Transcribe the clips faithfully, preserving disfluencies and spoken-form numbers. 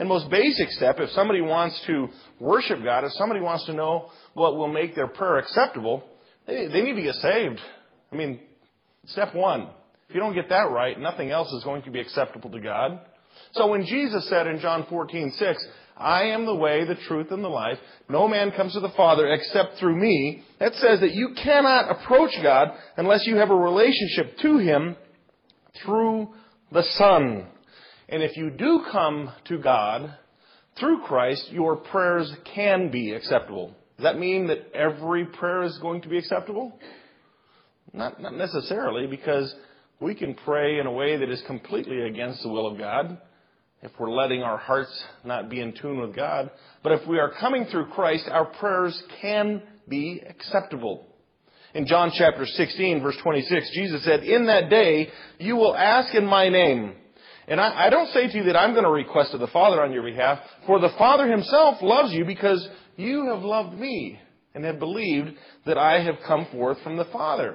and most basic step, if somebody wants to worship God, if somebody wants to know what will make their prayer acceptable, they, they need to get saved. I mean, step one. If you don't get that right, nothing else is going to be acceptable to God. So when Jesus said in John fourteen six, I am the way, the truth, and the life. No man comes to the Father except through me. That says that you cannot approach God unless you have a relationship to Him through the Son. And if you do come to God through Christ, your prayers can be acceptable. Does that mean that every prayer is going to be acceptable? Not, not necessarily, because we can pray in a way that is completely against the will of God, if we're letting our hearts not be in tune with God. But if we are coming through Christ, our prayers can be acceptable. In John chapter sixteen, verse twenty-six, Jesus said, in that day you will ask in my name. And I, I don't say to you that I'm going to request of the Father on your behalf, for the Father Himself loves you because you have loved me and have believed that I have come forth from the Father.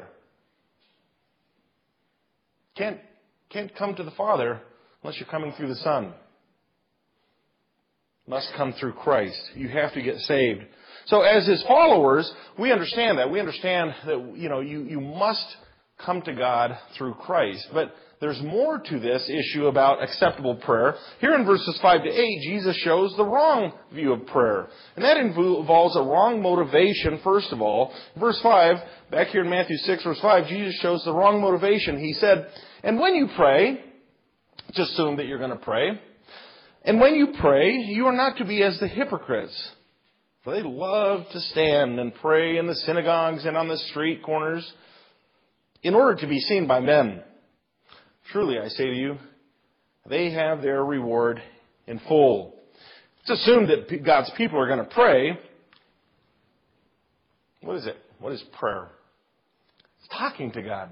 Can't, can't come to the Father unless you're coming through the Son. Must come through Christ. You have to get saved. So as His followers, we understand that. We understand that, you know, you, you must come to God through Christ. But there's more to this issue about acceptable prayer. Here in verses five to eight, Jesus shows the wrong view of prayer. And that involves a wrong motivation, first of all. Verse five, back here in Matthew six, verse five, Jesus shows the wrong motivation. He said, and when you pray, just assume that you're going to pray. And when you pray, you are not to be as the hypocrites. For they love to stand and pray in the synagogues and on the street corners in order to be seen by men. Truly, I say to you, they have their reward in full. It's assumed that God's people are going to pray. What is it? What is prayer? It's talking to God.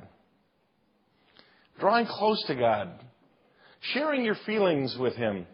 Drawing close to God. Sharing your feelings with Him.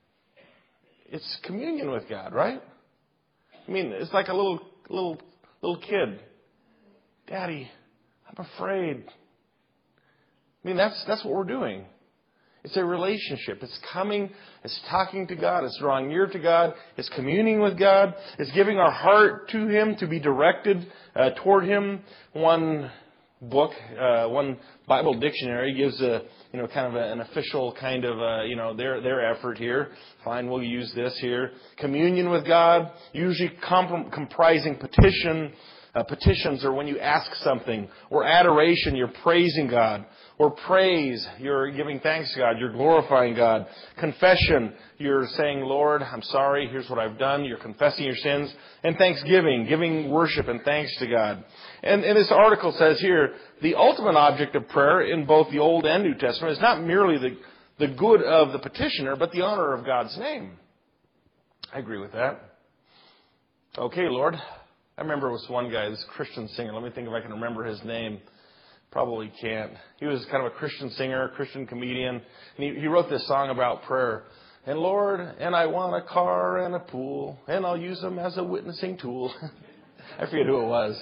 It's communion with God, right? I mean, it's like a little little little kid. Daddy, I'm afraid. I mean, that's that's what we're doing. It's a relationship. It's coming, it's talking to God, it's drawing near to God, it's communing with God, it's giving our heart to Him to be directed uh, toward Him. One book, uh, one Bible dictionary gives a, you know, kind of a, an official kind of, uh, you know, their their effort here. Fine, we'll use this here. Communion with God, usually comp- comprising petition. Uh, petitions are when you ask something. Or adoration, you're praising God. Or praise, you're giving thanks to God. You're glorifying God. Confession, you're saying, Lord, I'm sorry. Here's what I've done. You're confessing your sins. And thanksgiving, giving worship and thanks to God. And, and this article says here, the ultimate object of prayer in both the Old and New Testament is not merely the, the good of the petitioner, but the honor of God's name. I agree with that. Okay, Lord. I remember this one guy, this Christian singer. Let me think if I can remember his name. Probably can't. He was kind of a Christian singer, a Christian comedian. And he, he wrote this song about prayer. And Lord, and I want a car and a pool, and I'll use them as a witnessing tool. I forget who it was.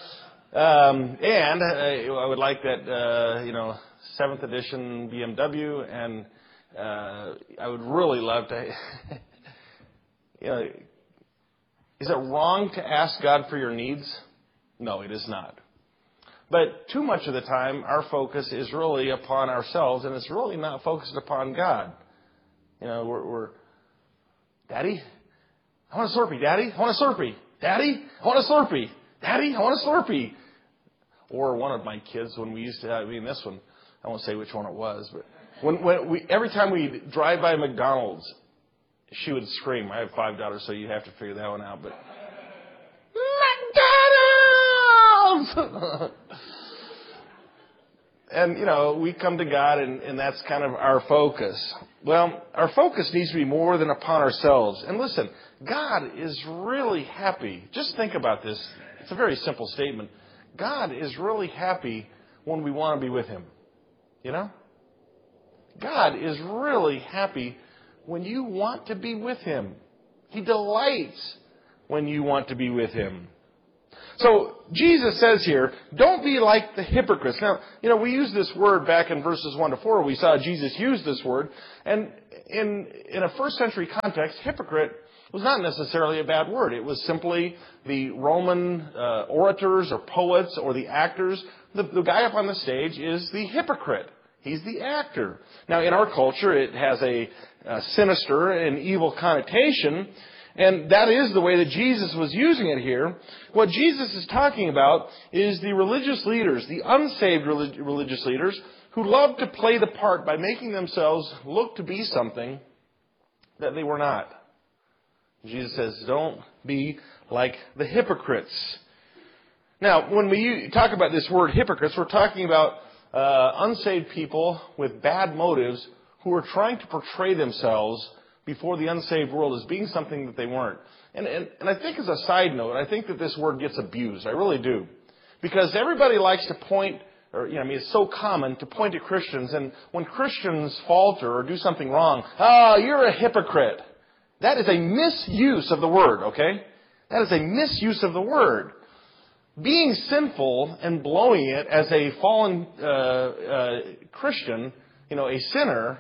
Um, and uh, I would like that, uh, you know, seventh edition B M W, and uh, I would really love to, you know, is it wrong to ask God for your needs? No, it is not. But too much of the time, our focus is really upon ourselves, and it's really not focused upon God. You know, we're, we're Daddy, I want a Slurpee. Daddy, I want a Slurpee. Daddy, I want a Slurpee. Daddy, I want a Slurpee. Or one of my kids, when we used to have, I mean, this one, I won't say which one it was, but when, when we, every time we drive by McDonald's, she would scream. I have five daughters, so you have to figure that one out. But McDonald's! And, you know, we come to God, and, and that's kind of our focus. Well, our focus needs to be more than upon ourselves. And listen, God is really happy. Just think about this. It's a very simple statement. God is really happy when we want to be with Him. You know? God is really happy when you want to be with Him. He delights when you want to be with Him. So Jesus says here, don't be like the hypocrites. Now, you know, we use this word back in verses one to four. We saw Jesus use this word. And in, in a first century context, hypocrite was not necessarily a bad word. It was simply the Roman uh, orators or poets or the actors. The, the guy up on the stage is the hypocrite. He's the actor. Now, in our culture, it has a, a sinister and evil connotation. And that is the way that Jesus was using it here. What Jesus is talking about is the religious leaders, the unsaved relig- religious leaders, who love to play the part by making themselves look to be something that they were not. Jesus says, don't be like the hypocrites. Now, when we talk about this word hypocrites, we're talking about uh, unsaved people with bad motives who are trying to portray themselves before the unsaved world as being something that they weren't. And, and, and I think as a side note, I think that this word gets abused. I really do. Because everybody likes to point, or, you know, I mean, it's so common to point at Christians. And when Christians falter or do something wrong, ah, oh, you're a hypocrite. That is a misuse of the word, okay? That is a misuse of the word. Being sinful and blowing it as a fallen uh, uh, Christian, you know, a sinner,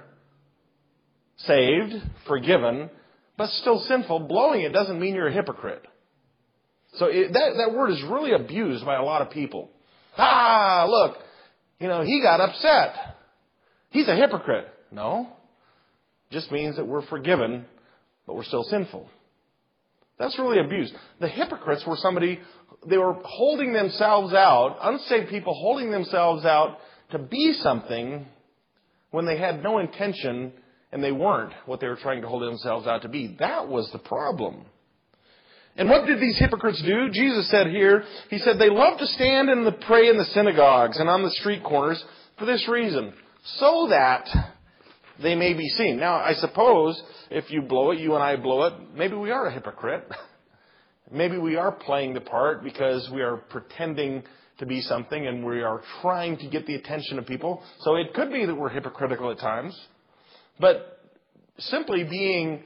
saved, forgiven, but still sinful, blowing it doesn't mean you're a hypocrite. So it, that, that word is really abused by a lot of people. Ah, look, you know, he got upset. He's a hypocrite. No. Just means that we're forgiven, but we're still sinful. That's really abused. The hypocrites were somebody, they were holding themselves out, unsaved people holding themselves out to be something when they had no intention and they weren't what they were trying to hold themselves out to be. That was the problem. And what did these hypocrites do? Jesus said here, he said they love to stand and to pray in the synagogues and on the street corners for this reason, so that they may be seen. Now, I suppose if you blow it, you and I blow it, maybe we are a hypocrite. Maybe we are playing the part because we are pretending to be something and we are trying to get the attention of people. So it could be that we're hypocritical at times. But simply being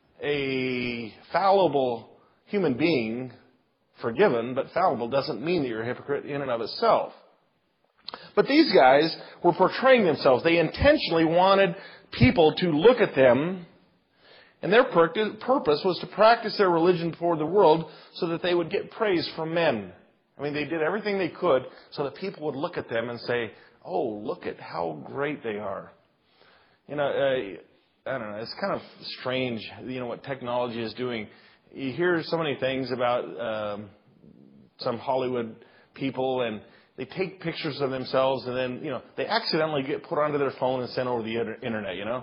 a fallible human being, forgiven but fallible, doesn't mean that you're a hypocrite in and of itself. But these guys were portraying themselves. They intentionally wanted people to look at them, and their purpose was to practice their religion before the world so that they would get praise from men. I mean, they did everything they could so that people would look at them and say, oh, look at how great they are. You know, uh, I don't know, it's kind of strange, you know, what technology is doing. You hear so many things about um, some Hollywood people, and they take pictures of themselves, and then, you know, they accidentally get put onto their phone and sent over the internet, you know.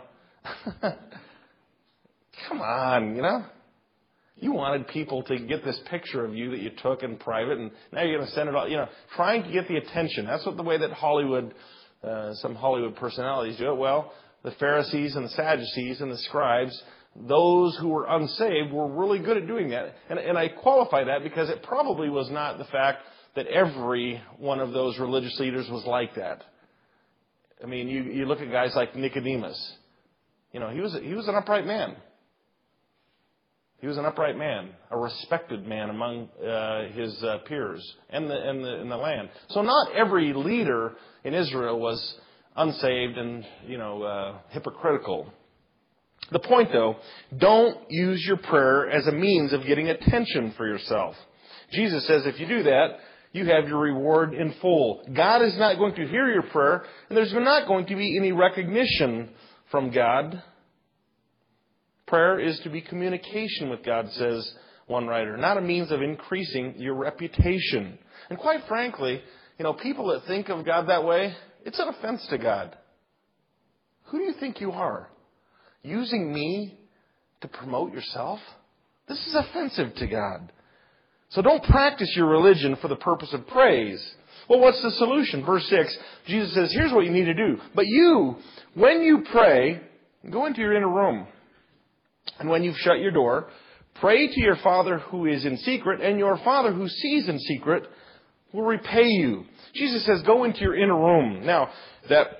Come on, you know. You wanted people to get this picture of you that you took in private, and now you're going to send it all, you know, trying to get the attention. That's what the way that Hollywood, uh, some Hollywood personalities do it. Well, the Pharisees and the Sadducees and the scribes, those who were unsaved, were really good at doing that. And, and I qualify that because it probably was not the fact that every one of those religious leaders was like that. I mean, you, you look at guys like Nicodemus. You know, he was he was an upright man. He was an upright man, a respected man among uh, his uh, peers and the, and the in the land. So not every leader in Israel was unsaved and, you know, uh, hypocritical. The point, though, don't use your prayer as a means of getting attention for yourself. Jesus says if you do that, you have your reward in full. God is not going to hear your prayer, and there's not going to be any recognition from God. Prayer is to be communication with God, says one writer, not a means of increasing your reputation. And quite frankly, you know, people that think of God that way, it's an offense to God. Who do you think you are? Using me to promote yourself? This is offensive to God. So don't practice your religion for the purpose of praise. Well, what's the solution? Verse six, Jesus says, here's what you need to do. But you, when you pray, go into your inner room. And when you've shut your door, pray to your Father who is in secret, and your Father who sees in secret will repay you. Jesus says, go into your inner room. Now, that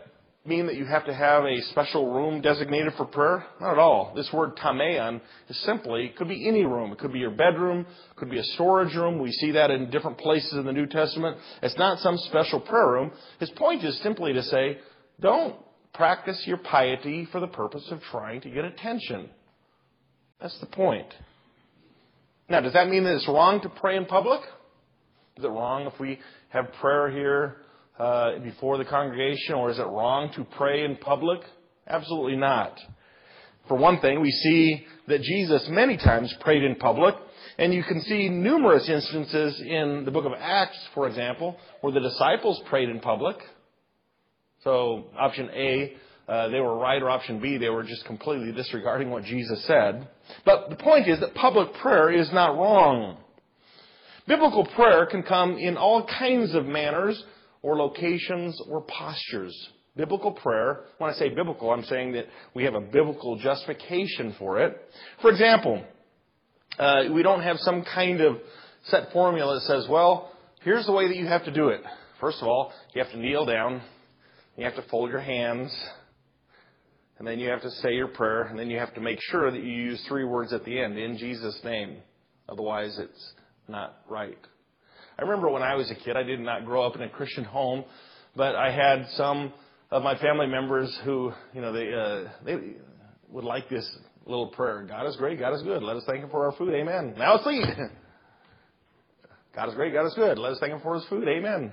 mean that you have to have a special room designated for prayer? Not at all. This word tameon is simply, it could be any room. It could be your bedroom, it could be a storage room. We see that in different places in the New Testament. It's not some special prayer room. His point is simply to say, don't practice your piety for the purpose of trying to get attention. That's the point. Now, does that mean that it's wrong to pray in public? Is it wrong if we have prayer here uh, before the congregation, or is it wrong to pray in public? Absolutely not. For one thing, we see that Jesus many times prayed in public, and you can see numerous instances in the book of Acts, for example, where the disciples prayed in public. So option A, uh, they were right, or option B, they were just completely disregarding what Jesus said. But the point is that public prayer is not wrong. Biblical prayer can come in all kinds of manners or locations or postures. Biblical prayer, when I say biblical, I'm saying that we have a biblical justification for it. For example, uh, we don't have some kind of set formula that says, well, here's the way that you have to do it. First of all, you have to kneel down, you have to fold your hands, and then you have to say your prayer, and then you have to make sure that you use three words at the end, in Jesus' name. Otherwise, it's not right. I remember when I was a kid, I did not grow up in a Christian home, but I had some of my family members who, you know, they uh, they would like this little prayer. God is great, God is good. Let us thank Him for our food. Amen. Now let's eat. God is great, God is good. Let us thank Him for His food. Amen.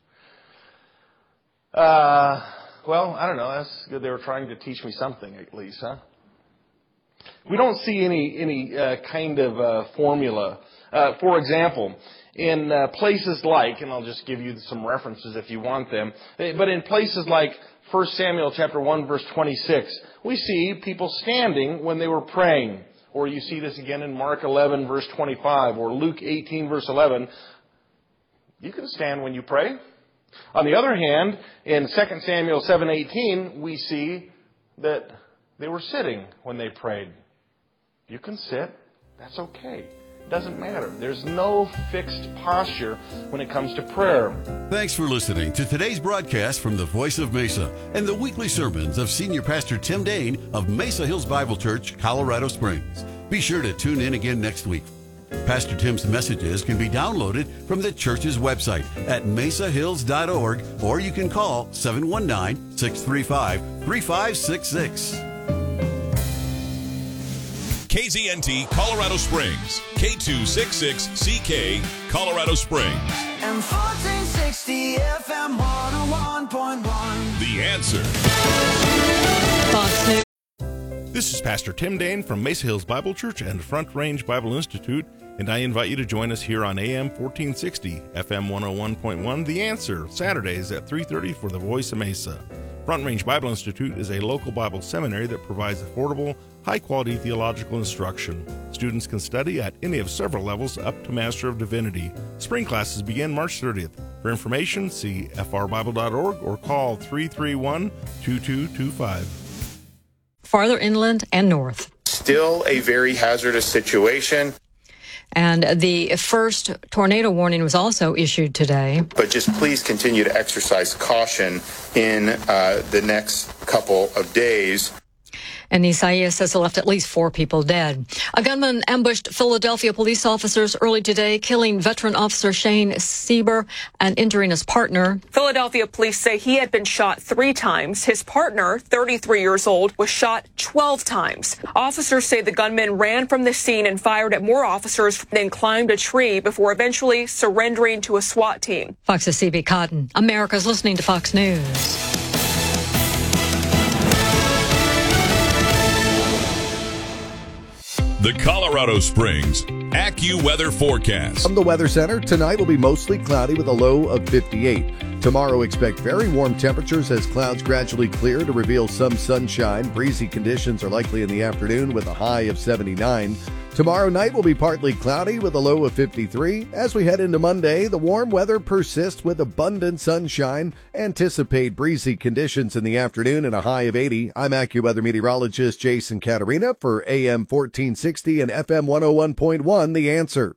Uh, well, I don't know. That's good. They were trying to teach me something at least, huh? We don't see any any uh, kind of uh, formula. Uh, for example, in uh, places like, and I'll just give you some references if you want them, but in places like First Samuel chapter one, verse twenty-six, we see people standing when they were praying. Or you see this again in Mark eleven, verse twenty-five, or Luke eighteen, verse eleven. You can stand when you pray. On the other hand, in Second Samuel seven eighteen, we see that they were sitting when they prayed. You can sit. That's okay. It doesn't matter. There's no fixed posture when it comes to prayer. Thanks for listening to today's broadcast from the Voice of Mesa and the weekly sermons of Senior Pastor Tim Dane of Mesa Hills Bible Church, Colorado Springs. Be sure to tune in again next week. Pastor Tim's messages can be downloaded from the church's website at mesa hills dot org, or you can call seven one nine, six three five, three five six six. K Z N T Colorado Springs, K two sixty-six C K Colorado Springs. And fourteen sixty F M one oh one point one. The Answer. Fox News. This is Pastor Tim Dane from Mesa Hills Bible Church and Front Range Bible Institute, and I invite you to join us here on A M fourteen sixty, F M one oh one point one, The Answer, Saturdays at three thirty for the Voice of Mesa. Front Range Bible Institute is a local Bible seminary that provides affordable, high-quality theological instruction. Students can study at any of several levels up to Master of Divinity. Spring classes begin March thirtieth. For information, see f r bible dot org or call three three one, two two two five. Farther inland and north. Still a very hazardous situation. And the first tornado warning was also issued today. But just please continue to exercise caution in uh, the next couple of days. And Isaias says it left at least four people dead. A gunman ambushed Philadelphia police officers early today, killing veteran officer Shane Sieber and injuring his partner. Philadelphia police say he had been shot three times. His partner, thirty-three years old, was shot twelve times. Officers say the gunman ran from the scene and fired at more officers, then climbed a tree before eventually surrendering to a SWAT team. Fox's C B Cotton. America's listening to Fox News. The Colorado Springs AccuWeather Forecast. From the Weather Center, tonight will be mostly cloudy with a low of fifty-eight. Tomorrow, expect very warm temperatures as clouds gradually clear to reveal some sunshine. Breezy conditions are likely in the afternoon with a high of seventy-nine. Tomorrow night will be partly cloudy with a low of fifty-three. As we head into Monday, the warm weather persists with abundant sunshine. Anticipate breezy conditions in the afternoon and a high of eighty. I'm AccuWeather meteorologist Jason Caterina for A M fourteen sixty and F M one oh one point one, The Answer.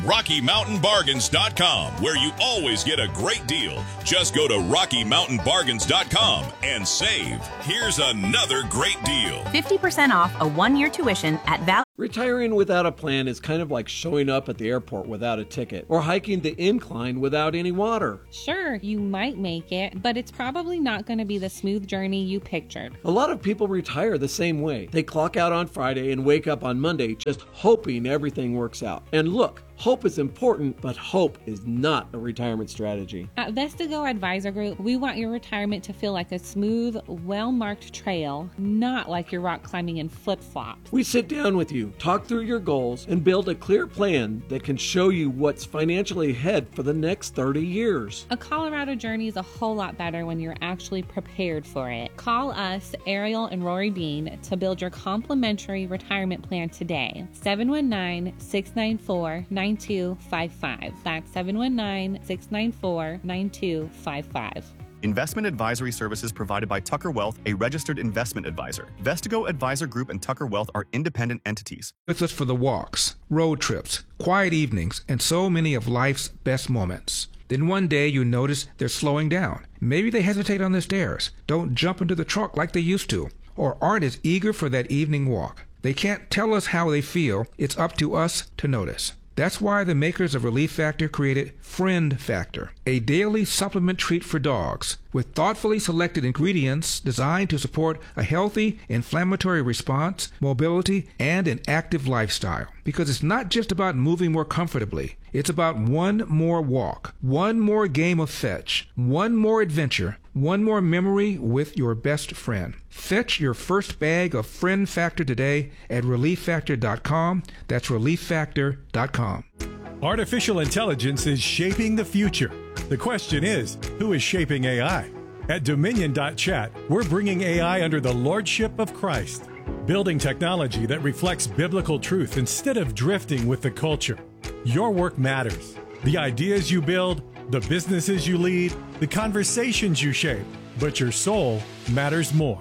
Rocky Mountain Bargains dot com, where you always get a great deal. Just go to Rocky Mountain Bargains dot com and save. Here's another great deal. fifty percent off a one-year tuition at Val. Retiring without a plan is kind of like showing up at the airport without a ticket or hiking the incline without any water. Sure, you might make it, but it's probably not going to be the smooth journey you pictured. A lot of people retire the same way. They clock out on Friday and wake up on Monday just hoping everything works out. And look, hope is important, but hope is not a retirement strategy. At Vestigo Advisor Group, we want your retirement to feel like a smooth, well-marked trail, not like you're rock climbing in flip-flops. We sit down with you, talk through your goals, and build a clear plan that can show you what's financially ahead for the next thirty years. A Colorado journey is a whole lot better when you're actually prepared for it. Call us, Ariel and Rory Bean, to build your complimentary retirement plan today. seven one nine, six nine four, nine two five five. That's seven one nine, six nine four, nine two five five. Investment advisory services provided by Tucker Wealth, a registered investment advisor. Vestigo Advisor Group and Tucker Wealth are independent entities. With us for the walks, road trips, quiet evenings, and so many of life's best moments. Then one day you notice they're slowing down. Maybe they hesitate on the stairs, don't jump into the truck like they used to, or aren't as eager for that evening walk. They can't tell us how they feel. It's up to us to notice. That's why the makers of Relief Factor created Friend Factor, a daily supplement treat for dogs with thoughtfully selected ingredients designed to support a healthy inflammatory response, mobility, and an active lifestyle. Because it's not just about moving more comfortably. It's about one more walk, one more game of fetch, one more adventure, one more memory with your best friend. Fetch your first bag of Friend Factor today at relief factor dot com. That's relief factor dot com. Artificial intelligence is shaping the future. The question is, who is shaping A I? At Dominion dot chat, we're bringing A I under the lordship of Christ, building technology that reflects biblical truth instead of drifting with the culture. Your work matters. The ideas you build, the businesses you lead, the conversations you shape, but your soul matters more.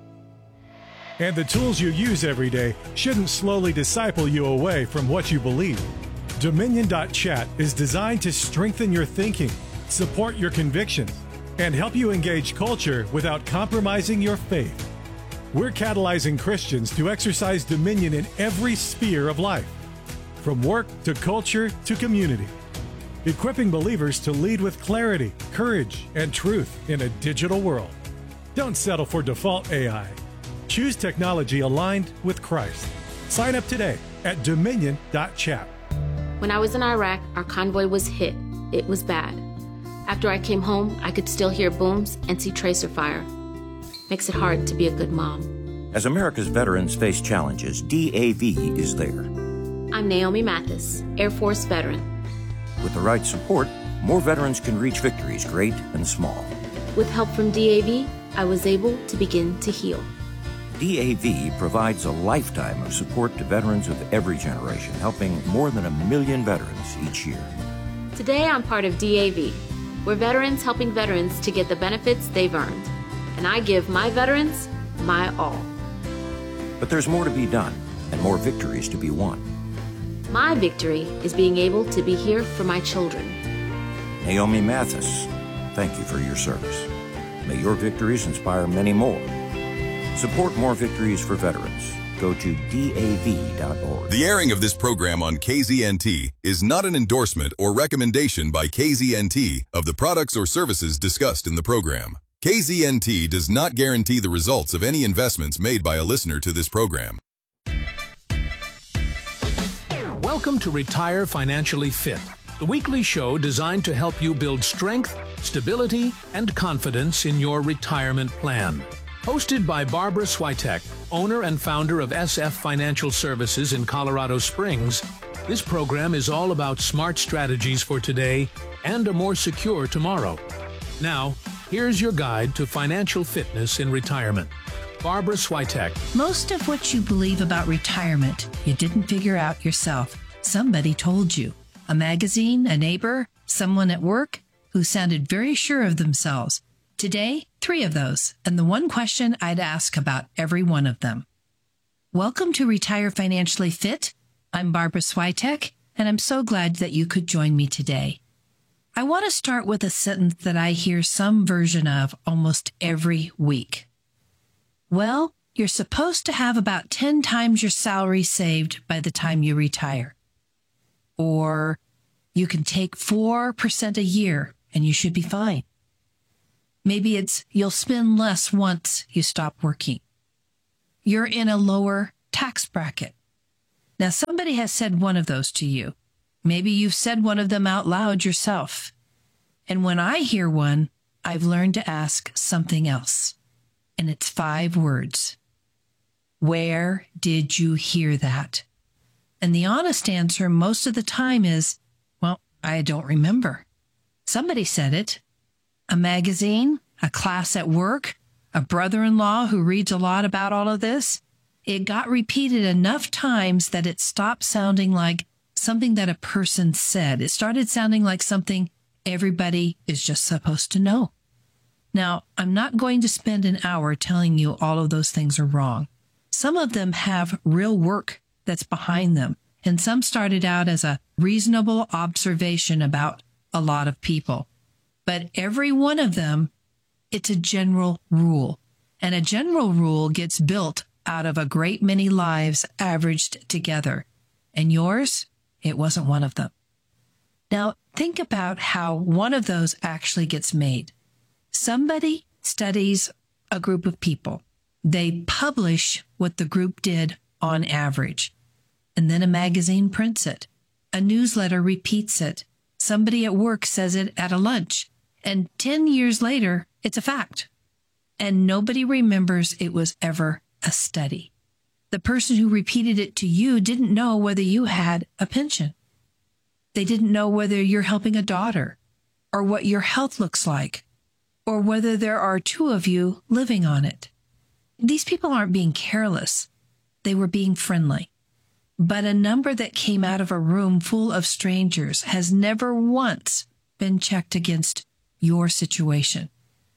And the tools you use every day shouldn't slowly disciple you away from what you believe. Dominion dot chat is designed to strengthen your thinking, support your convictions, and help you engage culture without compromising your faith. We're catalyzing Christians to exercise dominion in every sphere of life, from work to culture to community, equipping believers to lead with clarity, courage, and truth in a digital world. Don't settle for default A I. Choose technology aligned with Christ. Sign up today at Dominion dot chat. When I was in Iraq, our convoy was hit. It was bad. After I came home, I could still hear booms and see tracer fire. Makes it hard to be a good mom. As America's veterans face challenges, D A V is there. I'm Naomi Mathis, Air Force veteran. With the right support, more veterans can reach victories, great and small. With help from D A V, I was able to begin to heal. D A V provides a lifetime of support to veterans of every generation, helping more than a million veterans each year. Today, I'm part of D A V. We're veterans helping veterans to get the benefits they've earned. And I give my veterans my all. But there's more to be done and more victories to be won. My victory is being able to be here for my children. Naomi Mathis, thank you for your service. May your victories inspire many more. Support more victories for veterans. Go to D A V dot org. The airing of this program on K Z N T is not an endorsement or recommendation by K Z N T of the products or services discussed in the program. K Z N T does not guarantee the results of any investments made by a listener to this program. Welcome to Retire Financially Fit, the weekly show designed to help you build strength, stability, and confidence in your retirement plan. Hosted by Barbara Switek, owner and founder of S F Financial Services in Colorado Springs, this program is all about smart strategies for today and a more secure tomorrow. Now, here's your guide to financial fitness in retirement. Barbara Switek. Most of what you believe about retirement, you didn't figure out yourself. Somebody told you. A magazine, a neighbor, someone at work who sounded very sure of themselves. Today, three of those, and the one question I'd ask about every one of them. Welcome to Retire Financially Fit. I'm Barbara Switek, and I'm so glad that you could join me today. I want to start with a sentence that I hear some version of almost every week. Well, you're supposed to have about ten times your salary saved by the time you retire. Or you can take four percent a year and you should be fine. Maybe it's you'll spend less once you stop working. You're in a lower tax bracket. Now, somebody has said one of those to you. Maybe you've said one of them out loud yourself. And when I hear one, I've learned to ask something else. And it's five words. Where did you hear that? And the honest answer most of the time is, well, I don't remember. Somebody said it. A magazine, a class at work, a brother-in-law who reads a lot about all of this. It got repeated enough times that it stopped sounding like something that a person said. It started sounding like something everybody is just supposed to know. Now, I'm not going to spend an hour telling you all of those things are wrong. Some of them have real work that's behind them, and some started out as a reasonable observation about a lot of people. But every one of them, it's a general rule. And a general rule gets built out of a great many lives averaged together. And yours, it wasn't one of them. Now, think about how one of those actually gets made. Somebody studies a group of people. They publish what the group did on average. And then a magazine prints it. A newsletter repeats it. Somebody at work says it at a lunch. And ten years later, it's a fact. And nobody remembers it was ever a study. The person who repeated it to you didn't know whether you had a pension. They didn't know whether you're helping a daughter, or what your health looks like, or whether there are two of you living on it. These people aren't being careless. They were being friendly. But a number that came out of a room full of strangers has never once been checked against your situation.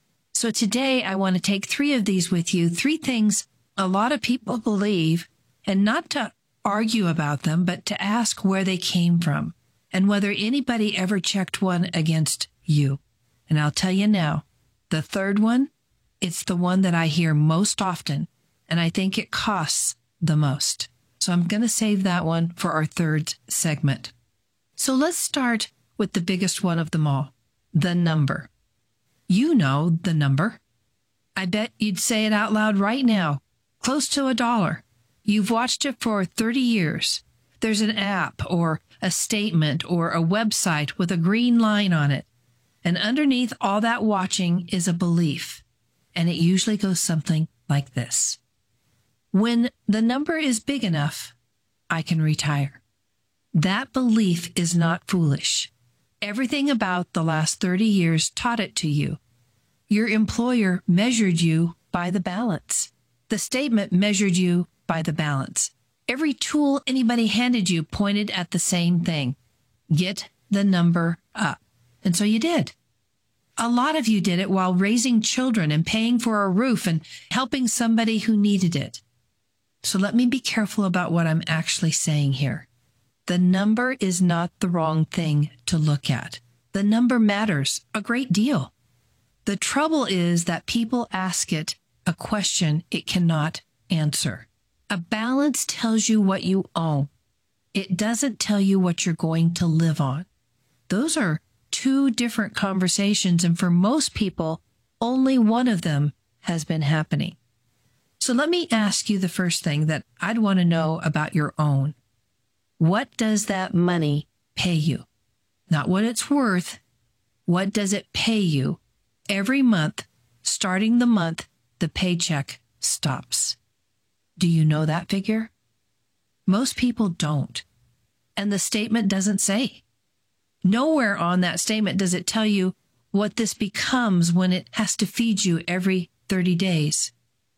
So today I want to take three of these with you, three things a lot of people believe, and not to argue about them, but to ask where they came from and whether anybody ever checked one against you. And I'll tell you now, the third one, it's the one that I hear most often, and I think it costs the most. So I'm going to save that one for our third segment. So let's start with the biggest one of them all, the number. You know the number. I bet you'd say it out loud right now. Close to a dollar. You've watched it for thirty years. There's an app or a statement or a website with a green line on it. And underneath all that watching is a belief. And it usually goes something like this. When the number is big enough, I can retire. That belief is not foolish. Everything about the last thirty years taught it to you. Your employer measured you by the balance. The statement measured you by the balance. Every tool anybody handed you pointed at the same thing. Get the number up. And so you did. A lot of you did it while raising children and paying for a roof and helping somebody who needed it. So let me be careful about what I'm actually saying here. The number is not the wrong thing to look at. The number matters a great deal. The trouble is that people ask it a question it cannot answer. A balance tells you what you own. It doesn't tell you what you're going to live on. Those are two different conversations, and for most people, only one of them has been happening. So let me ask you the first thing that I'd want to know about your own. What does that money pay you? Not what it's worth. What does it pay you? Every month, starting the month, the paycheck stops. Do you know that figure? Most people don't. And the statement doesn't say. Nowhere on that statement does it tell you what this becomes when it has to feed you every thirty days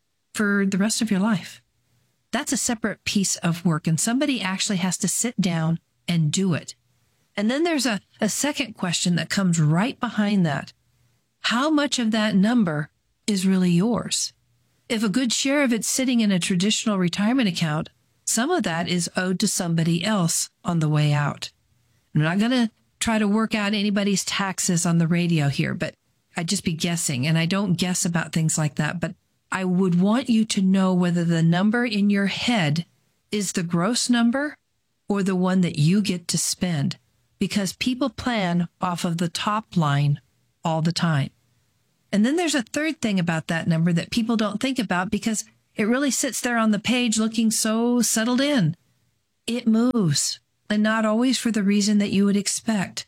for the rest of your life. That's a separate piece of work, and somebody actually has to sit down and do it. And then there's a, a second question that comes right behind that. How much of that number is really yours? If a good share of it's sitting in a traditional retirement account, Some of that is owed to somebody else on the way out. I'm not going to try to work out anybody's taxes on the radio here, but I'd just be guessing, and I don't guess about things like that, but I would want you to know whether the number in your head is the gross number or the one that you get to spend, because people plan off of the top line all the time. And then there's a third thing about that number that people don't think about because it really sits there on the page looking so settled in. It moves, and not always for the reason that you would expect.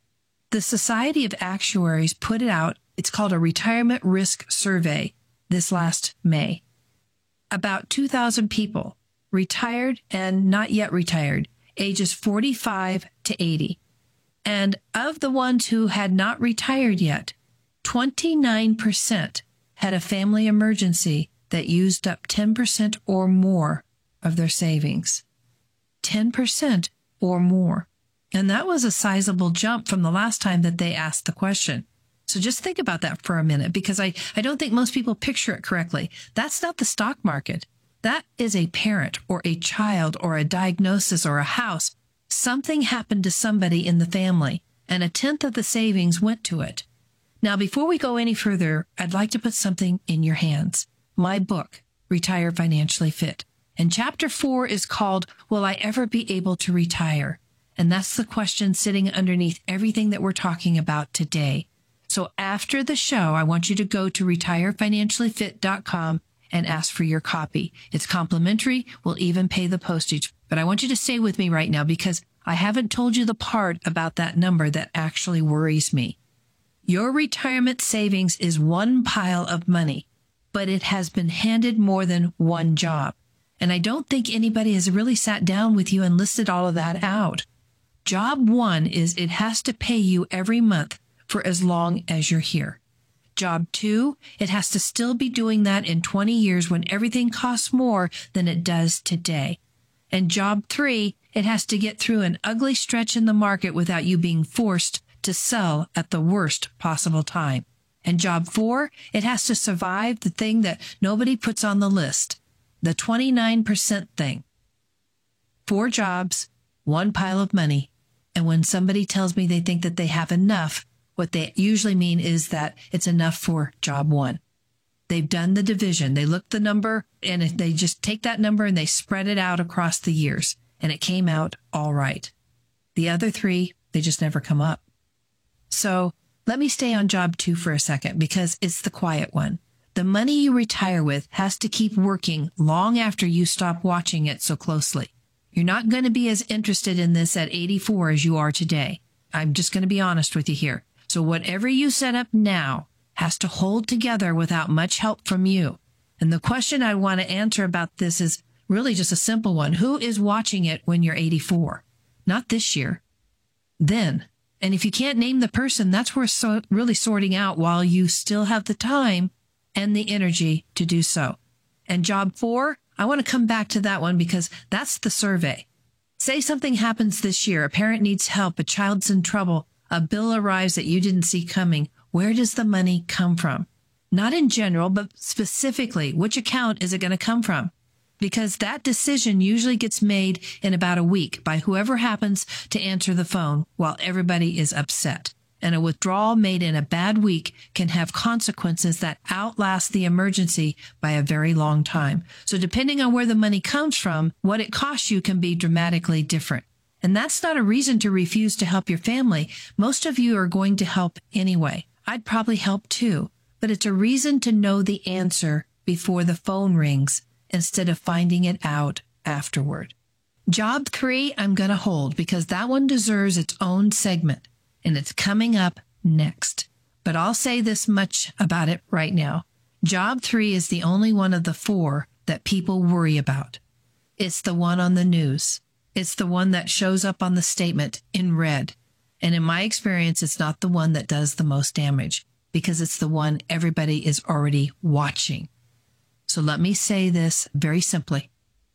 The Society of Actuaries put it out. It's called a Retirement Risk Survey this last May. About two thousand people, retired and not yet retired, ages forty-five to eighty. And of the ones who had not retired yet, twenty-nine percent had a family emergency that used up ten percent or more of their savings. ten percent or more. And that was a sizable jump from the last time that they asked the question. So just think about that for a minute, because I, I don't think most people picture it correctly. That's not the stock market. That is a parent or a child or a diagnosis or a house. Something happened to somebody in the family, and a tenth of the savings went to it. Now, before we go any further, I'd like to put something in your hands. My book, Retire Financially Fit. And chapter four is called, Will I Ever Be Able to Retire? And that's the question sitting underneath everything that we're talking about today. So after the show, I want you to go to retire financially fit dot com and ask for your copy. It's complimentary. We'll even pay the postage. But I want you to stay with me right now because I haven't told you the part about that number that actually worries me. Your retirement savings is one pile of money, but it has been handed more than one job. And I don't think anybody has really sat down with you and listed all of that out. Job one is it has to pay you every month for as long as you're here. Job two, it has to still be doing that in twenty years when everything costs more than it does today. And job three, it has to get through an ugly stretch in the market without you being forced to sell at the worst possible time. And job four, it has to survive the thing that nobody puts on the list, the twenty-nine percent thing. Four jobs, one pile of money. And when somebody tells me they think that they have enough, what they usually mean is that it's enough for job one. They've done the division. They look the number and they just take that number and they spread it out across the years. And it came out all right. The other three, they just never come up. So let me stay on job two for a second because it's the quiet one. The money you retire with has to keep working long after you stop watching it so closely. You're not going to be as interested in this at eighty-four as you are today. I'm just going to be honest with you here. So whatever you set up now has to hold together without much help from you. And the question I want to answer about this is really just a simple one. Who is watching it when you're eighty-four? Not this year. Then. And if you can't name the person, that's worth so really sorting out while you still have the time and the energy to do so. And job four, I want to come back to that one because that's the survey. Say something happens this year. A parent needs help. A child's in trouble. A bill arrives that you didn't see coming. Where does the money come from? Not in general, but specifically, which account is it going to come from? Because that decision usually gets made in about a week by whoever happens to answer the phone while everybody is upset. And a withdrawal made in a bad week can have consequences that outlast the emergency by a very long time. So depending on where the money comes from, what it costs you can be dramatically different. And that's not a reason to refuse to help your family. Most of you are going to help anyway. I'd probably help too. But it's a reason to know the answer before the phone rings instead of finding it out afterward. Job three, I'm going to hold because that one deserves its own segment. And it's coming up next. But I'll say this much about it right now. Job three is the only one of the four that people worry about. It's the one on the news. It's the one that shows up on the statement in red. And in my experience, it's not the one that does the most damage because it's the one everybody is already watching. So let me say this very simply.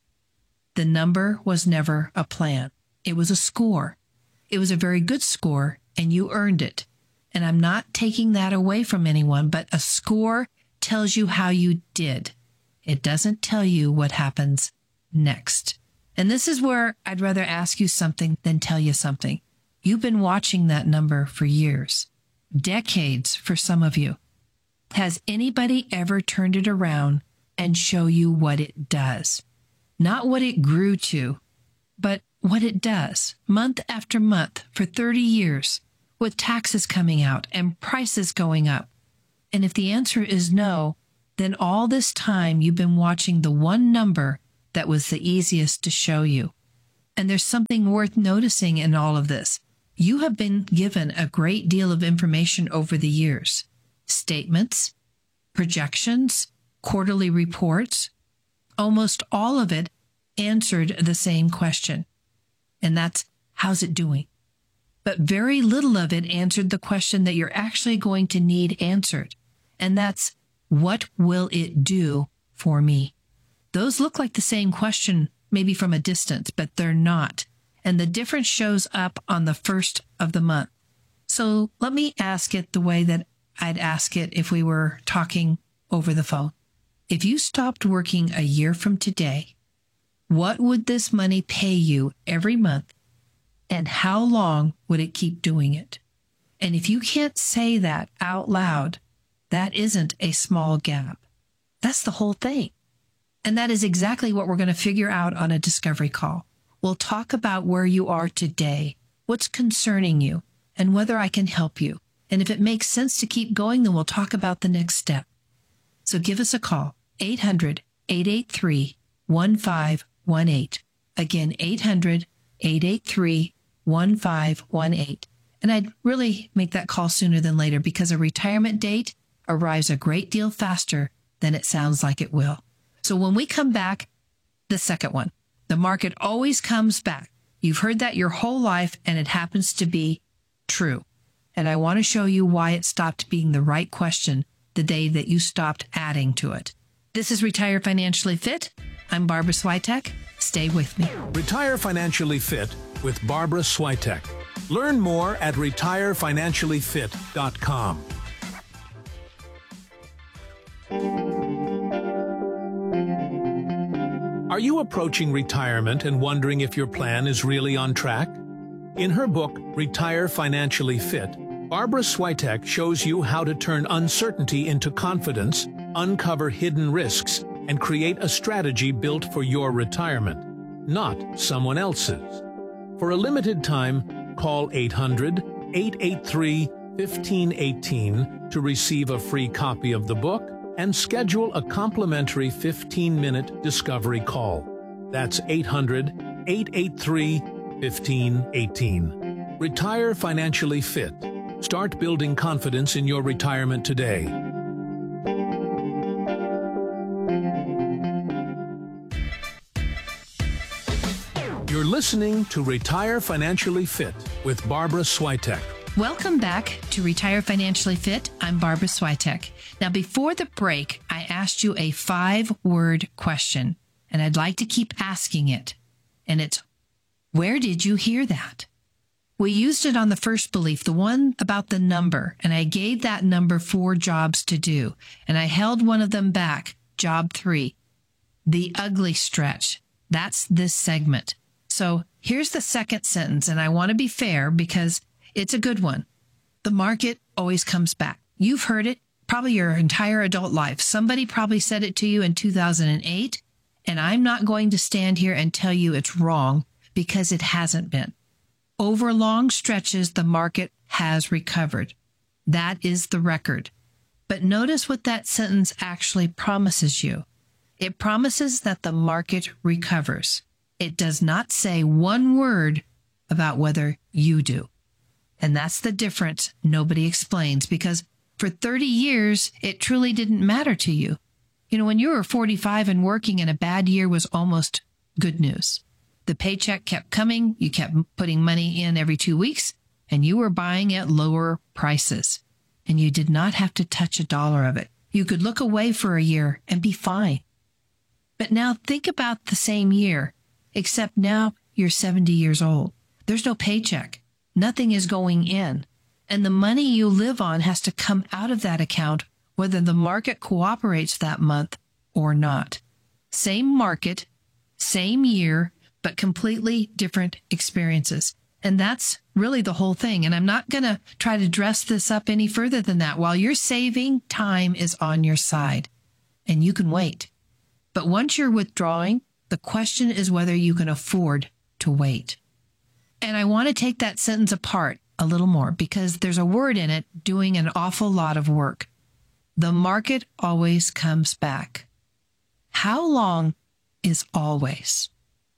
The number was never a plan. It was a score. It was a very good score, and you earned it. And I'm not taking that away from anyone, but a score tells you how you did. It doesn't tell you what happens next. And this is where I'd rather ask you something than tell you something. You've been watching that number for years, decades for some of you. Has anybody ever turned it around and show you what it does? Not what it grew to, but what it does month after month for thirty years with taxes coming out and prices going up. And if the answer is no, then all this time you've been watching the one number that was the easiest to show you. And there's something worth noticing in all of this. You have been given a great deal of information over the years. Statements, projections, quarterly reports, almost all of it answered the same question. And that's, how's it doing? But very little of it answered the question that you're actually going to need answered. And that's, what will it do for me? Those look like the same question, maybe from a distance, but they're not. And the difference shows up on the first of the month. So let me ask it the way that I'd ask it if we were talking over the phone. If you stopped working a year from today, what would this money pay you every month, and how long would it keep doing it? And if you can't say that out loud, that isn't a small gap. That's the whole thing. And that is exactly what we're going to figure out on a discovery call. We'll talk about where you are today, what's concerning you, and whether I can help you. And if it makes sense to keep going, then we'll talk about the next step. So give us a call, eight hundred, eight eight three, one five one eight. Again, eight hundred, eight eight three, one five one eight. And I'd really make that call sooner than later because a retirement date arrives a great deal faster than it sounds like it will. So when we come back, the second one, the market always comes back. You've heard that your whole life, and it happens to be true. And I want to show you why it stopped being the right question the day that you stopped adding to it. This is Retire Financially Fit. I'm Barbara Swiatek. Stay with me. Retire Financially Fit with Barbara Swiatek. Learn more at retire financially fit dot com. Are you approaching retirement and wondering if your plan is really on track? In her book, Retire Financially Fit, Barbara Swiatek shows you how to turn uncertainty into confidence, uncover hidden risks, and create a strategy built for your retirement, not someone else's. For a limited time, call eight hundred, eight eight three, one five one eight to receive a free copy of the book and schedule a complimentary fifteen-minute discovery call. That's eight hundred, eight eight three, one five one eight. Retire Financially Fit. Start building confidence in your retirement today. You're listening to Retire Financially Fit with Barbara Swiatek. Welcome back to Retire Financially Fit. I'm Barbara Swiatek. Now, before the break, I asked you a five-word question, and I'd like to keep asking it. And it's, where did you hear that? We used it on the first belief, the one about the number, and I gave that number four jobs to do, and I held one of them back, job three, the ugly stretch. That's this segment. So here's the second sentence, and I want to be fair because it's a good one. The market always comes back. You've heard it probably your entire adult life. Somebody probably said it to you in two thousand eight, and I'm not going to stand here and tell you it's wrong because it hasn't been. Over long stretches, the market has recovered. That is the record. But notice what that sentence actually promises you. It promises that the market recovers. It does not say one word about whether you do. And that's the difference nobody explains, because for thirty years, it truly didn't matter to you. You know, when you were forty-five and working and a bad year was almost good news. The paycheck kept coming, you kept putting money in every two weeks, and you were buying at lower prices. And you did not have to touch a dollar of it. You could look away for a year and be fine. But now think about the same year, except now you're seventy years old. There's no paycheck. Nothing is going in. And the money you live on has to come out of that account, whether the market cooperates that month or not. Same market, same year, but completely different experiences. And that's really the whole thing. And I'm not going to try to dress this up any further than that. While you're saving, time is on your side, and you can wait. But once you're withdrawing, the question is whether you can afford to wait. And I want to take that sentence apart a little more because there's a word in it doing an awful lot of work. The market always comes back. How long is always?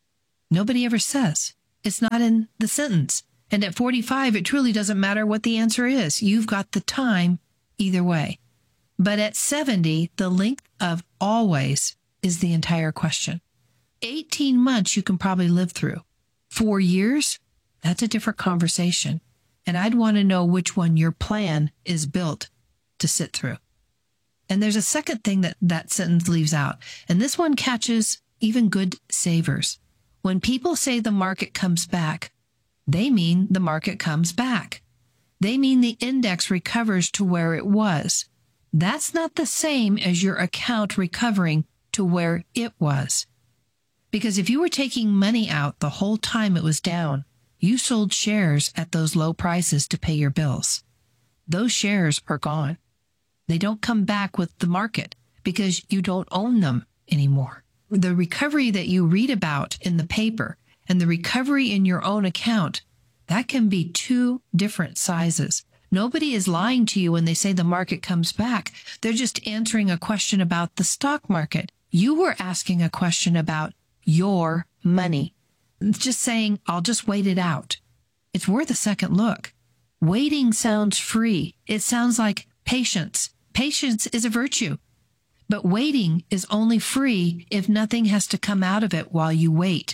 Nobody ever says. It's not in the sentence. And at forty-five, it truly doesn't matter what the answer is. You've got the time either way. But at seventy, the length of always is the entire question. eighteen months you can probably live through. Four years, that's a different conversation. And I'd want to know which one your plan is built to sit through. And there's a second thing that that sentence leaves out. And this one catches even good savers. When people say the market comes back, they mean the market comes back. They mean the index recovers to where it was. That's not the same as your account recovering to where it was. Because if you were taking money out the whole time it was down, you sold shares at those low prices to pay your bills. Those shares are gone. They don't come back with the market because you don't own them anymore. The recovery that you read about in the paper and the recovery in your own account, that can be two different sizes. Nobody is lying to you when they say the market comes back. They're just answering a question about the stock market. You were asking a question about your money. It's just saying, I'll just wait it out. It's worth a second look. Waiting sounds free. It sounds like patience. Patience is a virtue. But waiting is only free if nothing has to come out of it while you wait.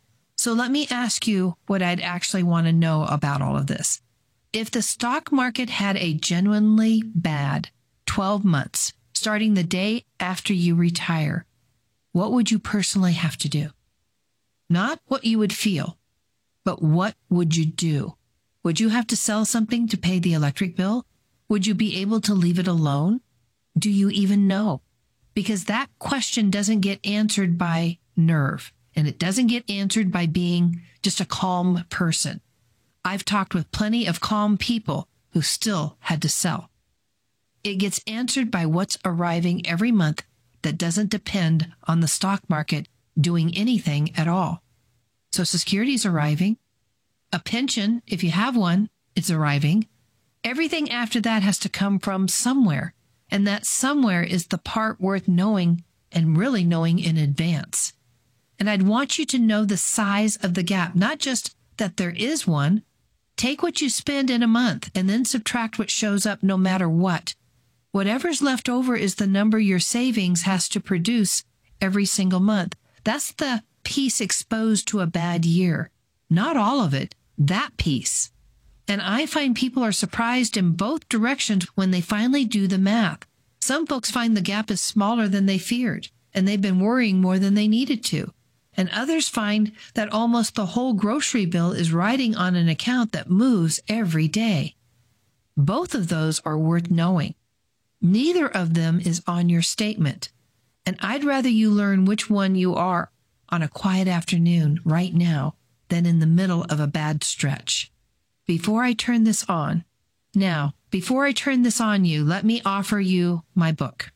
So let me ask you what I'd actually want to know about all of this. If the stock market had a genuinely bad twelve months, starting the day after you retire, what would you personally have to do? Not what you would feel, but what would you do? Would you have to sell something to pay the electric bill? Would you be able to leave it alone? Do you even know? Because that question doesn't get answered by nerve, and it doesn't get answered by being just a calm person. I've talked with plenty of calm people who still had to sell. It gets answered by what's arriving every month that doesn't depend on the stock market doing anything at all. Social Security is arriving. A pension, if you have one, it's arriving. Everything after that has to come from somewhere. And that somewhere is the part worth knowing and really knowing in advance. And I'd want you to know the size of the gap, not just that there is one. Take what you spend in a month and then subtract what shows up no matter what. Whatever's left over is the number your savings has to produce every single month. That's the piece exposed to a bad year. Not all of it, that piece. And I find people are surprised in both directions when they finally do the math. Some folks find the gap is smaller than they feared, and they've been worrying more than they needed to. And others find that almost the whole grocery bill is riding on an account that moves every day. Both of those are worth knowing. Neither of them is on your statement. And I'd rather you learn which one you are on a quiet afternoon right now than in the middle of a bad stretch. Before I turn this on, now, before I turn this on you, let me offer you my book,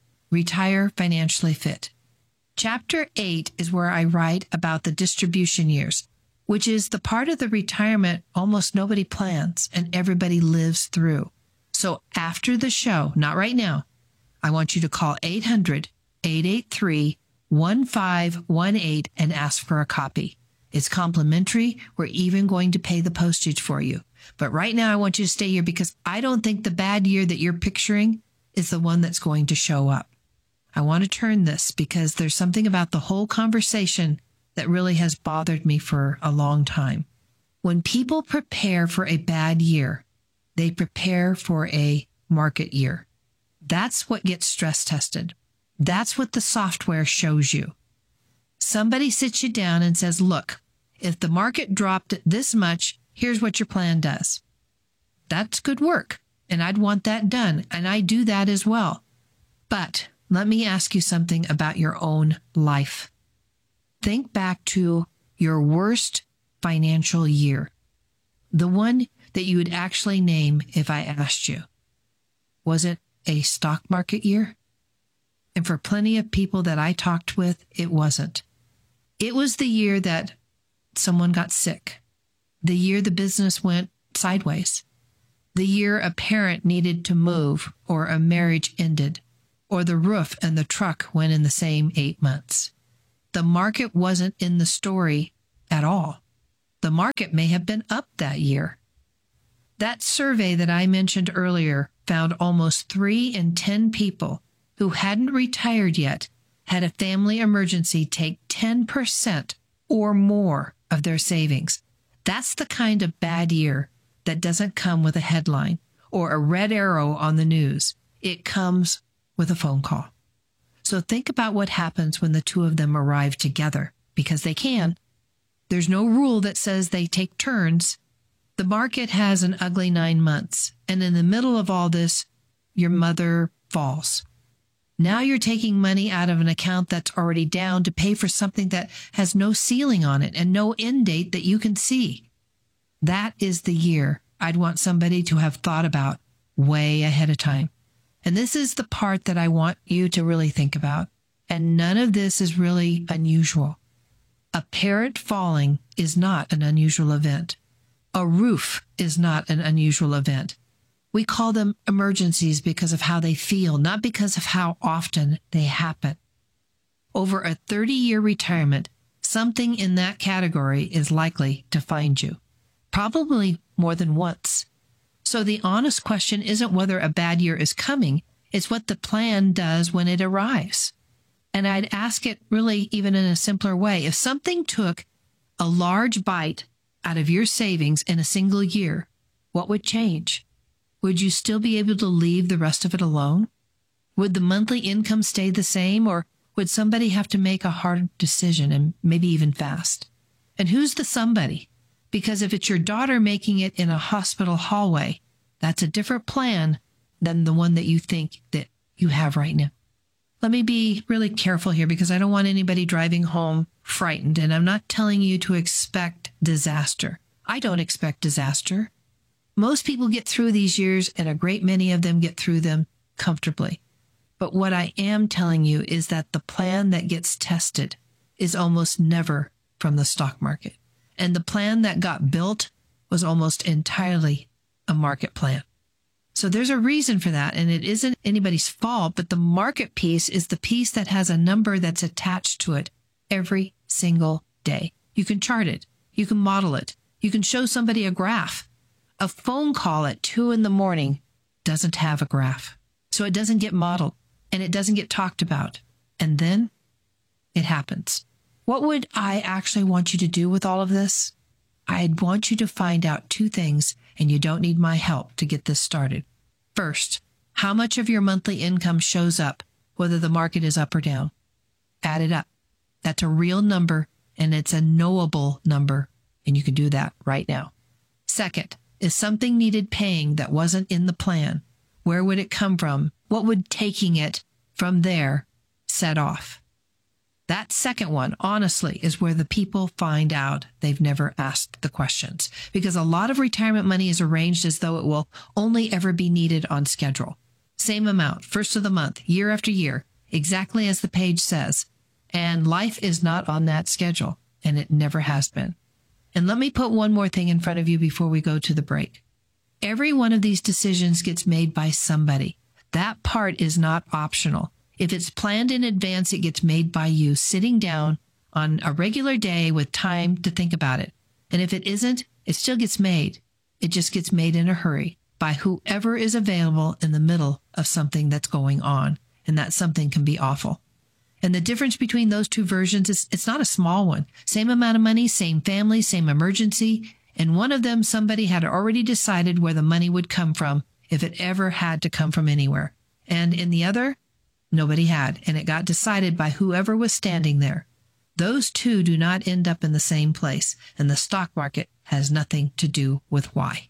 Retire Financially Fit. Chapter eight is where I write about the distribution years, which is the part of the retirement almost nobody plans and everybody lives through. So after the show, not right now, I want you to call eight hundred, eight eight three, one five one eight and ask for a copy. It's complimentary. We're even going to pay the postage for you. But right now I want you to stay here because I don't think the bad year that you're picturing is the one that's going to show up. I want to turn this because there's something about the whole conversation that really has bothered me for a long time. When people prepare for a bad year, they prepare for a market year. That's what gets stress tested. That's what the software shows you. Somebody sits you down and says, look, if the market dropped this much, here's what your plan does. That's good work, and I'd want that done, and I do that as well. But let me ask you something about your own life. Think back to your worst financial year? The one that you would actually name if I asked you. Was it a stock market year? And for plenty of people that I talked with, it wasn't. It was the year that someone got sick, the year the business went sideways, the year a parent needed to move or a marriage ended, or the roof and the truck went in the same eight months. The market wasn't in the story at all. The market may have been up that year. That survey that I mentioned earlier found almost three in ten people who hadn't retired yet had a family emergency take ten percent or more of their savings. That's the kind of bad year that doesn't come with a headline or a red arrow on the news. It comes with a phone call. So think about what happens when the two of them arrive together, because they can. There's no rule that says they take turns. The market has an ugly nine months, and in the middle of all this, your mother falls. Now you're taking money out of an account that's already down to pay for something that has no ceiling on it and no end date that you can see. That is the year I'd want somebody to have thought about way ahead of time. And this is the part that I want you to really think about. And none of this is really unusual. A parent falling is not an unusual event. A roof is not an unusual event. We call them emergencies because of how they feel, not because of how often they happen. Over a thirty-year retirement, something in that category is likely to find you, probably more than once. So the honest question isn't whether a bad year is coming, it's what the plan does when it arrives. And I'd ask it really even in a simpler way. If something took a large bite out of your savings in a single year, what would change? Would you still be able to leave the rest of it alone? Would the monthly income stay the same, or would somebody have to make a hard decision, and maybe even fast? And who's the somebody? Because if it's your daughter making it in a hospital hallway, that's a different plan than the one that you think that you have right now. Let me be really careful here, because I don't want anybody driving home frightened, and I'm not telling you to expect disaster. I don't expect disaster. Most people get through these years, and a great many of them get through them comfortably. But what I am telling you is that the plan that gets tested is almost never from the stock market. And the plan that got built was almost entirely a market plan. So there's a reason for that, and it isn't anybody's fault, but the market piece is the piece that has a number that's attached to it every single day. You can chart it. You can model it. You can show somebody a graph. A phone call at two in the morning doesn't have a graph. So it doesn't get modeled, and it doesn't get talked about. And then it happens. What would I actually want you to do with all of this? I'd want you to find out two things, and you don't need my help to get this started. First, how much of your monthly income shows up, whether the market is up or down? Add it up. That's a real number, and it's a knowable number, and you can do that right now. Second, is something needed paying that wasn't in the plan? Where would it come from? What would taking it from there set off? That second one, honestly, is where the people find out they've never asked the questions, because a lot of retirement money is arranged as though it will only ever be needed on schedule. Same amount, first of the month, year after year, exactly as the page says. And life is not on that schedule, and it never has been. And let me put one more thing in front of you before we go to the break. Every one of these decisions gets made by somebody. That part is not optional. If it's planned in advance, it gets made by you sitting down on a regular day with time to think about it. And if it isn't, it still gets made. It just gets made in a hurry by whoever is available in the middle of something that's going on. And that something can be awful. And the difference between those two versions is it's not a small one. Same amount of money, same family, same emergency. And one of them, somebody had already decided where the money would come from if it ever had to come from anywhere. And in the other, nobody had. And it got decided by whoever was standing there. Those two do not end up in the same place. And the stock market has nothing to do with why.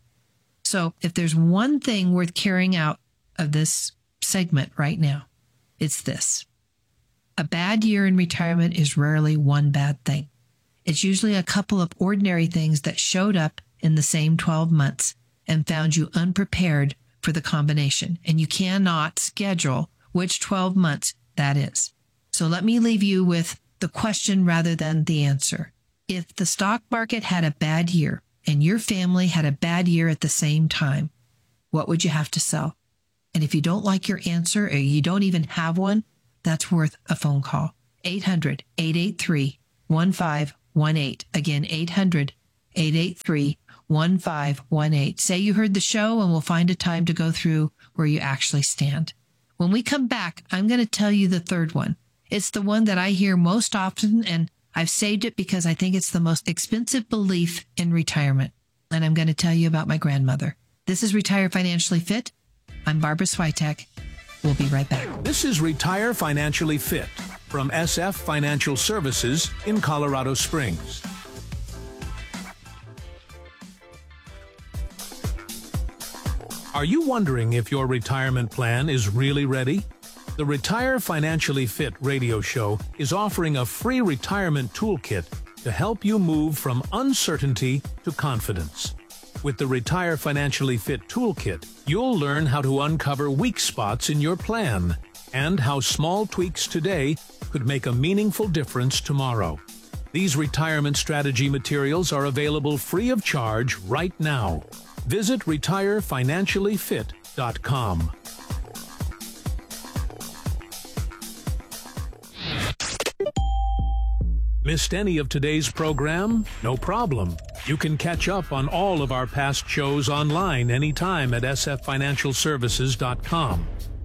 So if there's one thing worth carrying out of this segment right now, it's this. A bad year in retirement is rarely one bad thing. It's usually a couple of ordinary things that showed up in the same twelve months and found you unprepared for the combination. And you cannot schedule which twelve months that is. So let me leave you with the question rather than the answer. If the stock market had a bad year and your family had a bad year at the same time, what would you have to sell? And if you don't like your answer or you don't even have one, that's worth a phone call. eight hundred, eight eight three, one five one eight. Again, eight hundred, eight eight three, one five one eight. Say you heard the show and we'll find a time to go through where you actually stand. When we come back, I'm going to tell you the third one. It's the one that I hear most often, and I've saved it because I think it's the most expensive belief in retirement. And I'm going to tell you about my grandmother. This is Retire Financially Fit. I'm Barbara Switek. We'll be right back. This is Retire Financially Fit from S F Financial Services in Colorado Springs. Are you wondering if your retirement plan is really ready? The Retire Financially Fit radio show is offering a free retirement toolkit to help you move from uncertainty to confidence. With the Retire Financially Fit toolkit, you'll learn how to uncover weak spots in your plan and how small tweaks today could make a meaningful difference tomorrow. These retirement strategy materials are available free of charge right now. Visit retire financially fit dot com. Missed any of today's program? No problem. You can catch up on all of our past shows online anytime at s f financial services dot com.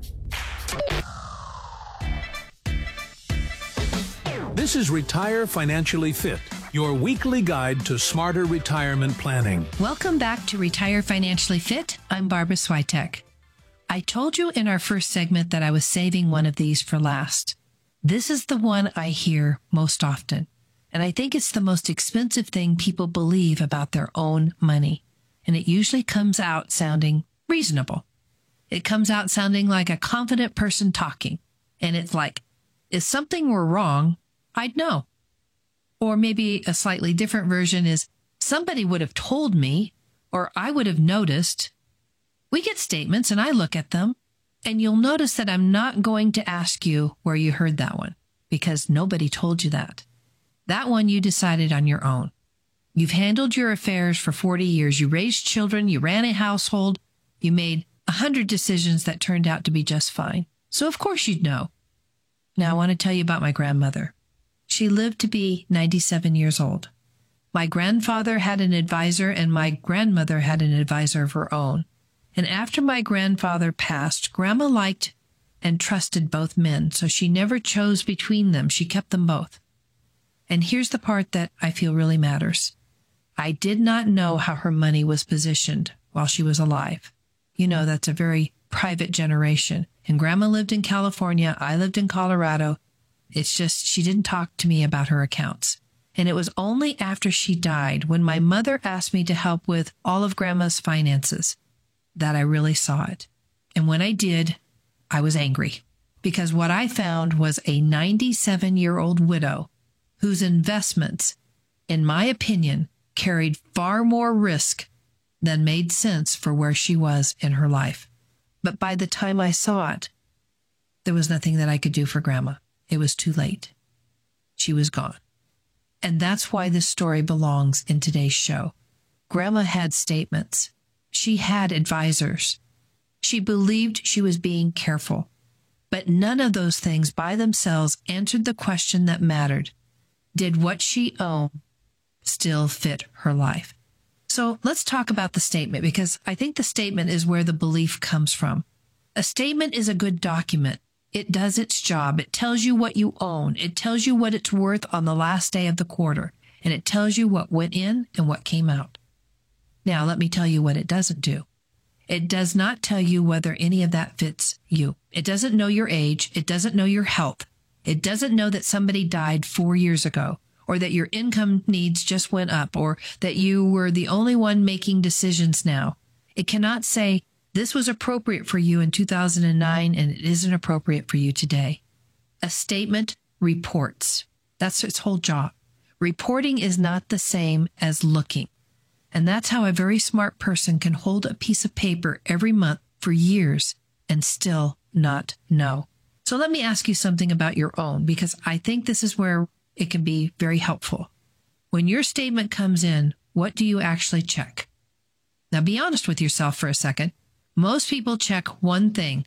This is Retire Financially Fit, your weekly guide to smarter retirement planning. Welcome back to Retire Financially Fit. I'm Barbara Switek. I told you in our first segment that I was saving one of these for last. This is the one I hear most often, and I think it's the most expensive thing people believe about their own money, and it usually comes out sounding reasonable. It comes out sounding like a confident person talking, and it's like, if something were wrong, I'd know. Or maybe a slightly different version is, somebody would have told me, or I would have noticed. We get statements and I look at them, and you'll notice that I'm not going to ask you where you heard that one, because nobody told you that. That one you decided on your own. You've handled your affairs for forty years. You raised children. You ran a household. You made a hundred decisions that turned out to be just fine. So of course you'd know. Now I want to tell you about my grandmother. She lived to be ninety-seven years old. My grandfather had an advisor, and my grandmother had an advisor of her own. And after my grandfather passed, Grandma liked and trusted both men, so she never chose between them. She kept them both. And here's the part that I feel really matters. I did not know how her money was positioned while she was alive. You know, that's a very private generation. And Grandma lived in California. I lived in Colorado. It's just she didn't talk to me about her accounts. And it was only after she died, when my mother asked me to help with all of Grandma's finances, that I really saw it. And when I did, I was angry, because what I found was a ninety-seven-year-old widow whose investments, in my opinion, carried far more risk than made sense for where she was in her life. But by the time I saw it, there was nothing that I could do for Grandma. It was too late. She was gone. And that's why this story belongs in today's show. Grandma had statements. She had advisors. She believed she was being careful. But none of those things by themselves answered the question that mattered. Did what she owned still fit her life? So let's talk about the statement, because I think the statement is where the belief comes from. A statement is a good document. It does its job. It tells you what you own. It tells you what it's worth on the last day of the quarter. And it tells you what went in and what came out. Now, let me tell you what it doesn't do. It does not tell you whether any of that fits you. It doesn't know your age. It doesn't know your health. It doesn't know that somebody died four years ago, or that your income needs just went up, or that you were the only one making decisions now. It cannot say, this was appropriate for you in two thousand nine, and it isn't appropriate for you today. A statement reports. That's its whole job. Reporting is not the same as looking. And that's how a very smart person can hold a piece of paper every month for years and still not know. So let me ask you something about your own, because I think this is where it can be very helpful. When your statement comes in, what do you actually check? Now be honest with yourself for a second. Most people check one thing.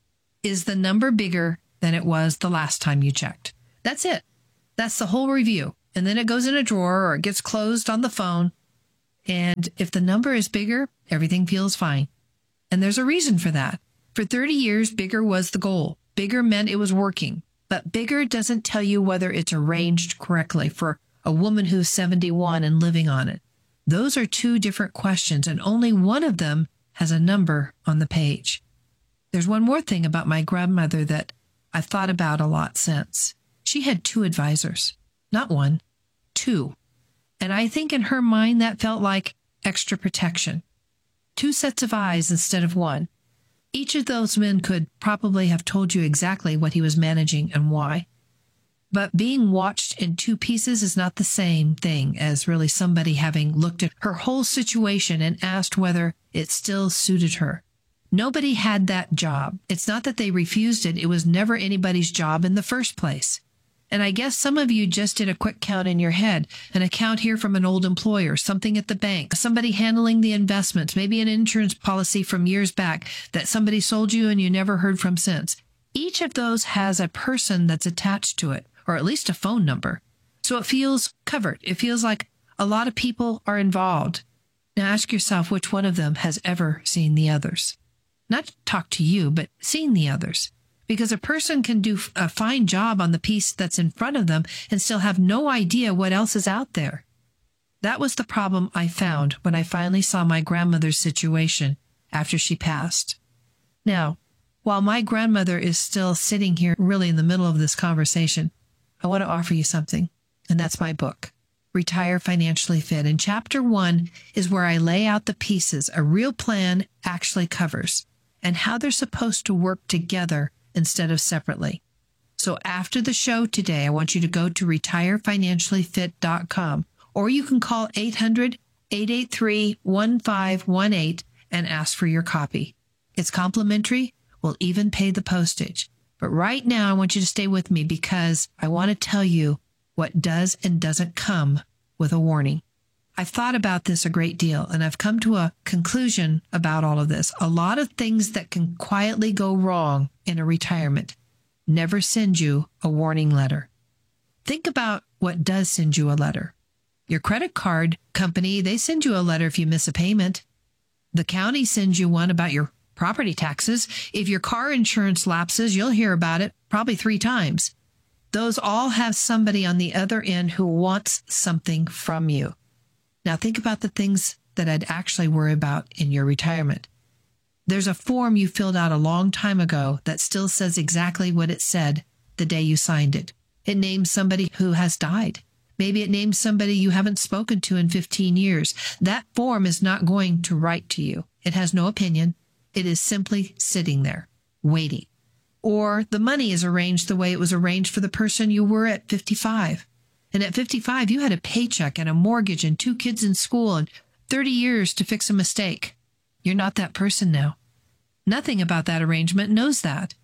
Is the number bigger than it was the last time you checked? That's it. That's the whole review. And then it goes in a drawer or it gets closed on the phone. And if the number is bigger, everything feels fine. And there's a reason for that. For thirty years, bigger was the goal. Bigger meant it was working. But bigger doesn't tell you whether it's arranged correctly for a woman who's seventy-one and living on it. Those are two different questions, and only one of them has a number on the page. There's one more thing about my grandmother that I've thought about a lot since. She had two advisors. Not one, two. And I think in her mind that felt like extra protection. Two sets of eyes instead of one. Each of those men could probably have told you exactly what he was managing and why. But being watched in two pieces is not the same thing as really somebody having looked at her whole situation and asked whether it still suited her. Nobody had that job. It's not that they refused it. It was never anybody's job in the first place. And I guess some of you just did a quick count in your head, an account here from an old employer, something at the bank, somebody handling the investments, maybe an insurance policy from years back that somebody sold you and you never heard from since. Each of those has a person that's attached to it, or at least a phone number. So it feels covered. It feels like a lot of people are involved. Now ask yourself which one of them has ever seen the others. Not talk to you, but seen the others. Because a person can do a fine job on the piece that's in front of them and still have no idea what else is out there. That was the problem I found when I finally saw my grandmother's situation after she passed. Now, while my grandmother is still sitting here really in the middle of this conversation, I want to offer you something, and that's my book, Retire Financially Fit. And chapter one is where I lay out the pieces a real plan actually covers and how they're supposed to work together instead of separately. So after the show today, I want you to go to retire financially fit dot com, or you can call eight hundred, eight eight three, one five one eight and ask for your copy. It's complimentary. We'll even pay the postage. But right now, I want you to stay with me because I want to tell you what does and doesn't come with a warning. I've thought about this a great deal, and I've come to a conclusion about all of this. A lot of things that can quietly go wrong in a retirement never send you a warning letter. Think about what does send you a letter. Your credit card company, they send you a letter if you miss a payment. The county sends you one about your property taxes. If your car insurance lapses, you'll hear about it probably three times. Those all have somebody on the other end who wants something from you. Now think about the things that I'd actually worry about in your retirement. There's a form you filled out a long time ago that still says exactly what it said the day you signed it. It names somebody who has died. Maybe it names somebody you haven't spoken to in fifteen years. That form is not going to write to you. It has no opinion. It is simply sitting there, waiting. Or the money is arranged the way it was arranged for the person you were at fifty-five. And at fifty-five, you had a paycheck and a mortgage and two kids in school and thirty years to fix a mistake. You're not that person now. Nothing about that arrangement knows that.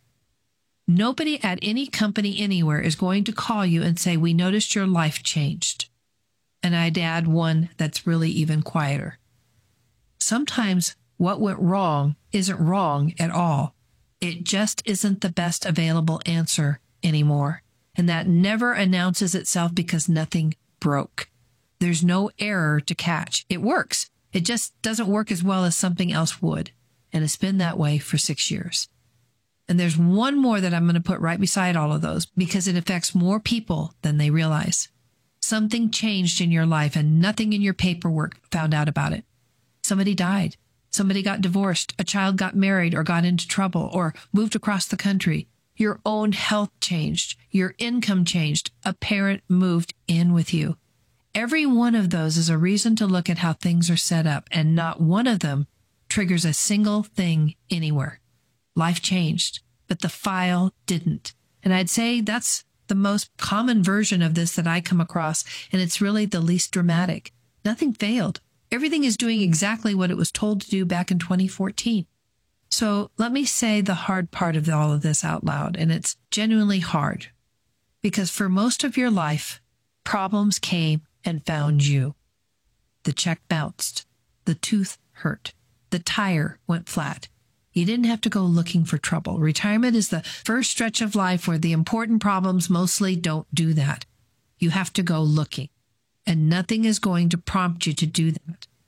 Nobody at any company anywhere is going to call you and say, we noticed your life changed. And I'd add one that's really even quieter. Sometimes what went wrong isn't wrong at all. It just isn't the best available answer anymore. And that never announces itself because nothing broke. There's no error to catch. It works. It just doesn't work as well as something else would. And it's been that way for six years. And there's one more that I'm going to put right beside all of those because it affects more people than they realize. Something changed in your life and nothing in your paperwork found out about it. Somebody died. Somebody got divorced. A child got married or got into trouble or moved across the country. Your own health changed. Your income changed. A parent moved in with you. Every one of those is a reason to look at how things are set up, and not one of them triggers a single thing anywhere. Life changed, but the file didn't. And I'd say that's the most common version of this that I come across, and it's really the least dramatic. Nothing failed. Everything is doing exactly what it was told to do back in twenty fourteen. So let me say the hard part of all of this out loud, and it's genuinely hard. Because for most of your life, problems came and found you. The check bounced. The tooth hurt. The tire went flat. You didn't have to go looking for trouble. Retirement is the first stretch of life where the important problems mostly don't do that. You have to go looking. And nothing is going to prompt you to do that.